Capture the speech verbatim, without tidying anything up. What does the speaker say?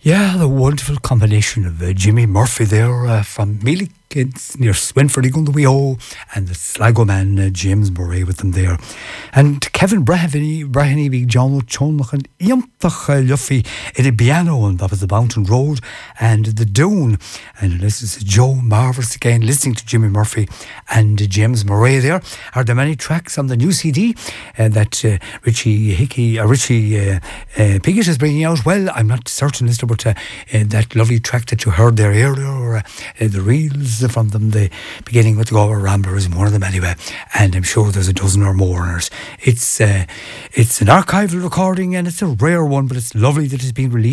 Yeah, the wonderful combination of uh, Jimmy Murphy there uh, from Mealy Kids near Swinford, Igundaweo, and the Sligo man uh, James Murray with them there. And Kevin Brahany, Brahany, Big John Chonach, and Iamtach Luffy, Eddie Piano, and that was the Mountain Road and the Dune. And this is Joe Marvellous again, listening to Jimmy Murphy and uh, James Murray there. Are there many tracks on the new C D uh, that uh, Richie Hickey, uh, Richie uh, uh, Piggott is bringing out? Well, I'm not certain as to but uh, uh, that lovely track that you heard there earlier, uh, uh, the reels from them, the beginning with the Galway Rambler is one of them anyway, and I'm sure there's a dozen or more in it. It's, uh, it's an archival recording and it's a rare one, but it's lovely that it's been released